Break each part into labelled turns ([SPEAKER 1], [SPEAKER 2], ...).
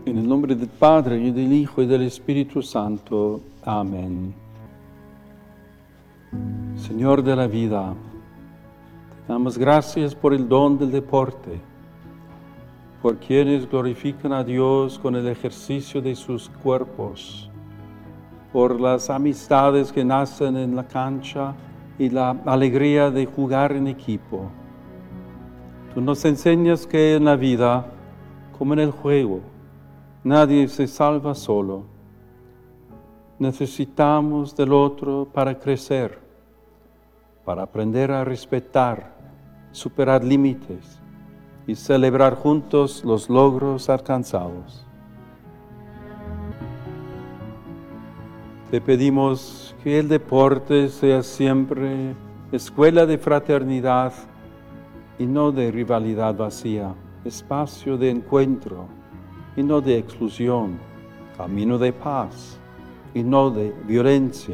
[SPEAKER 1] En el nombre del Padre, y del Hijo, y del Espíritu Santo. Amén. Señor de la vida, te damos gracias por el don del deporte, por quienes glorifican a Dios con el ejercicio de sus cuerpos, por las amistades que nacen en la cancha y la alegría de jugar en equipo. Tú nos enseñas que en la vida, como en el juego, nadie se salva solo. Necesitamos del otro para crecer, para aprender a respetar, superar límites y celebrar juntos los logros alcanzados. Te pedimos que el deporte sea siempre escuela de fraternidad y no de rivalidad vacía, espacio de encuentro y no de exclusión, camino de paz y no de violencia.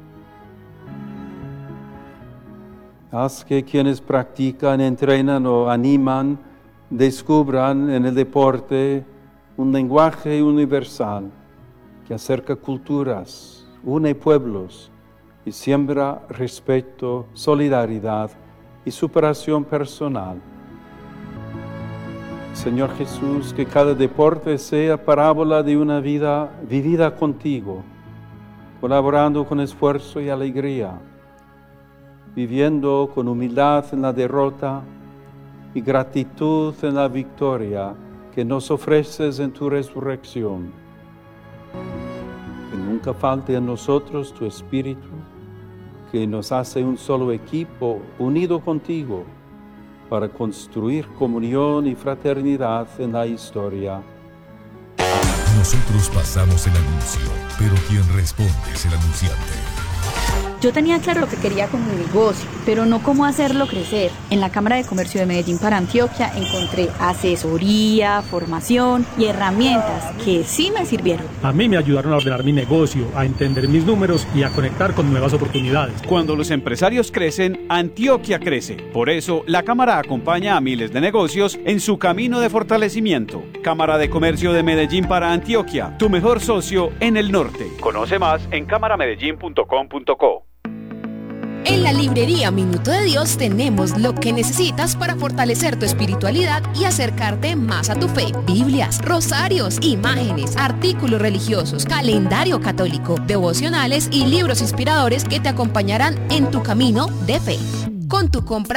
[SPEAKER 1] Haz que quienes practican, entrenan o animan descubran en el deporte un lenguaje universal que acerca culturas, une pueblos y siembra respeto, solidaridad y superación personal. Señor Jesús, que cada deporte sea parábola de una vida vivida contigo, colaborando con esfuerzo y alegría, viviendo con humildad en la derrota y gratitud en la victoria que nos ofreces en tu resurrección. Que nunca falte en nosotros tu Espíritu, que nos hace un solo equipo unido contigo, para construir comunión y fraternidad en la historia.
[SPEAKER 2] Nosotros pasamos el anuncio, pero quien responde es el anunciante.
[SPEAKER 3] Yo tenía claro lo que quería con mi negocio, pero no cómo hacerlo crecer. En la Cámara de Comercio de Medellín para Antioquia encontré asesoría, formación y herramientas que sí me sirvieron.
[SPEAKER 4] A mí me ayudaron a ordenar mi negocio, a entender mis números y a conectar con nuevas oportunidades.
[SPEAKER 5] Cuando los empresarios crecen, Antioquia crece. Por eso, la Cámara acompaña a miles de negocios en su camino de fortalecimiento. Cámara de Comercio de Medellín para Antioquia, tu mejor socio en el norte. Conoce más en cámaramedellín.com.co.
[SPEAKER 6] En la librería Minuto de Dios tenemos lo que necesitas para fortalecer tu espiritualidad y acercarte más a tu fe. Biblias, rosarios, imágenes, artículos religiosos, calendario católico, devocionales y libros inspiradores que te acompañarán en tu camino de fe. Con tu compra